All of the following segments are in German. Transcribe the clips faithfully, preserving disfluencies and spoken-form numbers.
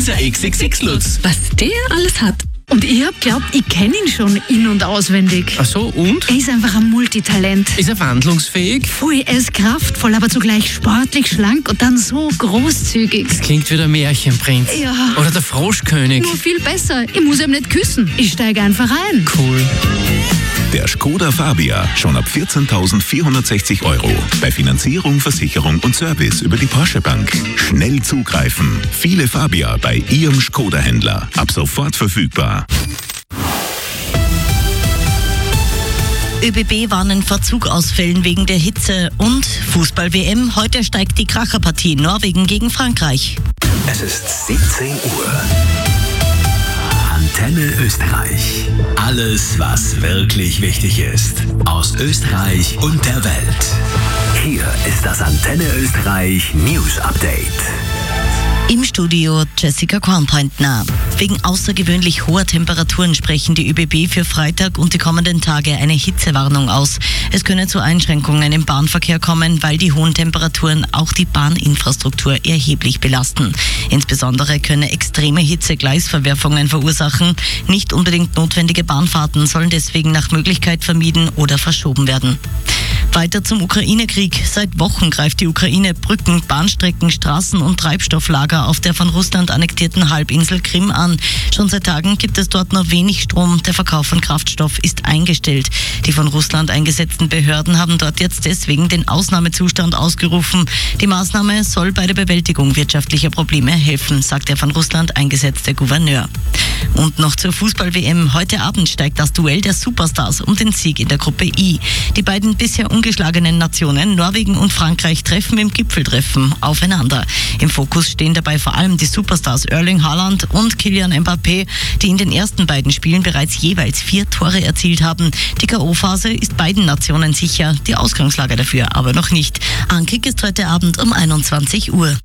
unser X X X-Lutz. Was der alles hat. Und ich hab glaubt, ich kenne ihn schon in- und auswendig. Ach so, und? Er ist einfach ein Multitalent. Ist er wandlungsfähig? Voll, er ist kraftvoll, aber zugleich sportlich, schlank und dann so großzügig. Das klingt wie der Märchenprinz. Ja. Oder der Froschkönig. Nur viel besser. Ich muss ihm nicht küssen. Ich steige einfach ein. Cool. Der Skoda Fabia, schon ab vierzehntausendvierhundertsechzig Euro. Bei Finanzierung, Versicherung und Service über die Porsche Bank. Schnell zugreifen. Viele Fabia bei Ihrem Skoda-Händler. Ab sofort verfügbar. ÖBB warnen vor Zugausfällen wegen der Hitze und Fußball-W M. Heute steigt die Kracherpartie Norwegen gegen Frankreich. Es ist siebzehn Uhr. Antenne Österreich. Alles, was wirklich wichtig ist. Aus Österreich und der Welt. Hier ist das Antenne Österreich News Update. Im Studio Jessica Kornpointner. Wegen außergewöhnlich hoher Temperaturen sprechen die ÖBB für Freitag und die kommenden Tage eine Hitzewarnung aus. Es könne zu Einschränkungen im Bahnverkehr kommen, weil die hohen Temperaturen auch die Bahninfrastruktur erheblich belasten. Insbesondere könne extreme Hitze Gleisverwerfungen verursachen. Nicht unbedingt notwendige Bahnfahrten sollen deswegen nach Möglichkeit vermieden oder verschoben werden. Weiter zum Ukraine-Krieg. Seit Wochen greift die Ukraine Brücken, Bahnstrecken, Straßen und Treibstofflager auf der von Russland annektierten Halbinsel Krim an. Schon seit Tagen gibt es dort nur wenig Strom. Der Verkauf von Kraftstoff ist eingestellt. Die von Russland eingesetzten Behörden haben dort jetzt deswegen den Ausnahmezustand ausgerufen. Die Maßnahme soll bei der Bewältigung wirtschaftlicher Probleme helfen, sagt der von Russland eingesetzte Gouverneur. Und noch zur Fußball-W M. Heute Abend steigt das Duell der Superstars um den Sieg in der Gruppe I. Die beiden bisher ungeschlagenen Nationen, Norwegen und Frankreich, treffen im Gipfeltreffen aufeinander. Im Fokus stehen dabei vor allem die Superstars Erling Haaland und Kylian Mbappé, die in den ersten beiden Spielen bereits jeweils vier Tore erzielt haben. Die K O-Phase ist beiden Nationen sicher, die Ausgangslage dafür aber noch nicht. Ankick ist heute Abend um einundzwanzig Uhr.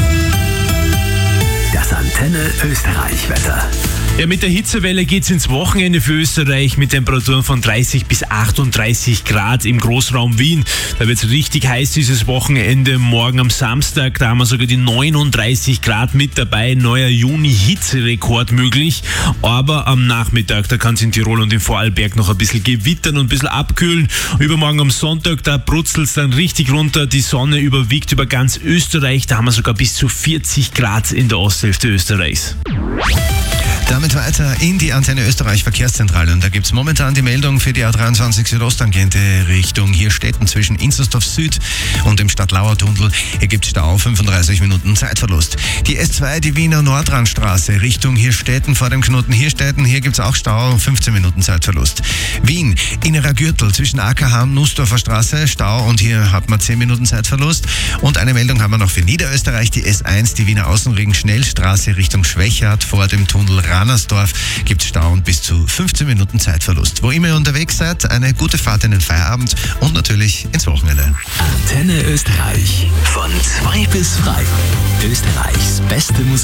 Das Antenne Österreich Wetter. Ja, mit der Hitzewelle geht's ins Wochenende für Österreich mit Temperaturen von dreißig bis achtunddreißig Grad im Großraum Wien. Da wird's richtig heiß dieses Wochenende. Morgen am Samstag, da haben wir sogar die neununddreißig Grad mit dabei. Neuer Juni-Hitzerekord möglich. Aber am Nachmittag, da kann's in Tirol und in Vorarlberg noch ein bisschen gewittern und ein bisschen abkühlen. Übermorgen am Sonntag, da brutzelt's dann richtig runter. Die Sonne überwiegt über ganz Österreich. Da haben wir sogar bis zu vierzig Grad in der Osthälfte Österreichs. Damit weiter in die Antenne Österreich Verkehrszentrale. Und da gibt es momentan die Meldung für die A dreiundzwanzig Südosttangente Richtung Hirstetten zwischen Inzersdorf Süd und dem Stadtlauer-Tunnel. Hier gibt es Stau, fünfunddreißig Minuten Zeitverlust. Die S zwei, die Wiener Nordrandstraße Richtung Hirstetten vor dem Knoten Hirstetten. Hier gibt es auch Stau, fünfzehn Minuten Zeitverlust. Wien, innerer Gürtel zwischen A K H und Nussdorfer Straße, Stau und hier hat man zehn Minuten Zeitverlust. Und eine Meldung haben wir noch für Niederösterreich, die S eins, die Wiener Außenring Schnellstraße Richtung Schwechat vor dem Tunnel Ranersdorf gibt es Stau und bis zu fünfzehn Minuten Zeitverlust. Wo immer ihr unterwegs seid, eine gute Fahrt in den Feierabend und natürlich ins Wochenende. Antenne Österreich. Von zwei bis frei. Österreichs beste Musik.